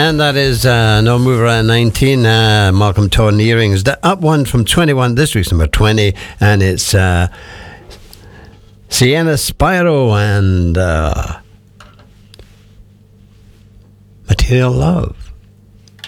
And that is No Mover at 19, Malcolm Torn Earrings. The up one from 21, this week's number 20, and it's Sienna Spyro and Material Love.